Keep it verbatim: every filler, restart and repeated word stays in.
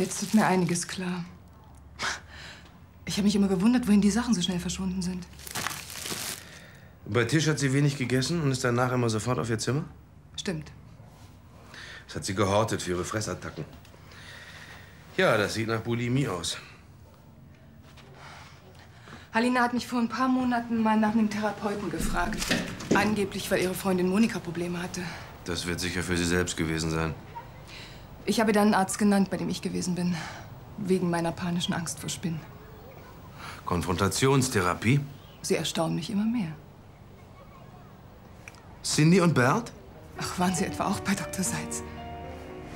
Jetzt wird mir einiges klar. Ich habe mich immer gewundert, wohin die Sachen so schnell verschwunden sind. Bei Tisch hat sie wenig gegessen und ist danach immer sofort auf ihr Zimmer? Stimmt. Das hat sie gehortet für ihre Fressattacken. Ja, das sieht nach Bulimie aus. Halina hat mich vor ein paar Monaten mal nach einem Therapeuten gefragt. Angeblich, weil ihre Freundin Monika Probleme hatte. Das wird sicher für sie selbst gewesen sein. Ich habe dann einen Arzt genannt, bei dem ich gewesen bin. Wegen meiner panischen Angst vor Spinnen. Konfrontationstherapie? Sie erstaunen mich immer mehr. Cindy und Bert? Ach, waren Sie etwa auch bei Doktor Seitz?